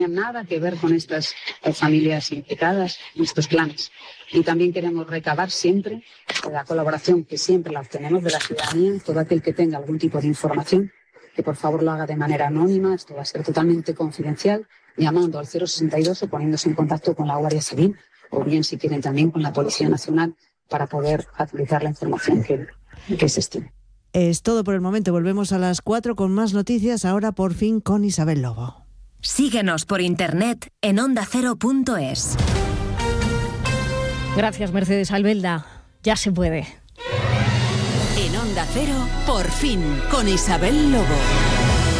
nada que ver con estas familias implicadas, estos clanes. Y también queremos recabar siempre la colaboración que siempre la obtenemos de la ciudadanía, todo aquel que tenga algún tipo de información, que por favor lo haga de manera anónima, esto va a ser totalmente confidencial, llamando al 062 o poniéndose en contacto con la Guardia Civil, o bien si quieren también con la Policía Nacional, para poder facilitar la información que se estime. Es todo por el momento, volvemos a las 4 con más noticias, ahora por fin con Isabel Lobo. Síguenos por internet en ondacero.es. Gracias, Mercedes Albelda. Ya se puede. En Onda Cero, por fin, con Isabel Lobo.